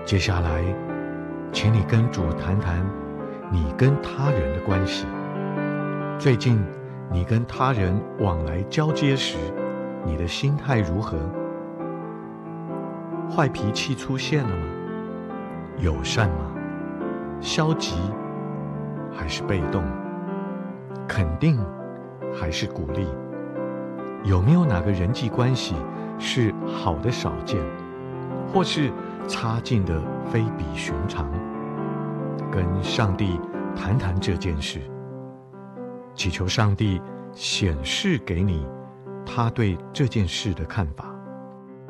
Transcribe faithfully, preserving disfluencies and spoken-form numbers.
接下来，请你跟主谈谈你跟他人的关系。最近你跟他人往来交接时，你的心态如何？坏脾气出现了吗？友善吗？消极还是被动？肯定还是鼓励？有没有哪个人际关系是好的少见，或是差劲的非比寻常？跟上帝谈谈这件事，祈求上帝显示给你他对这件事的看法。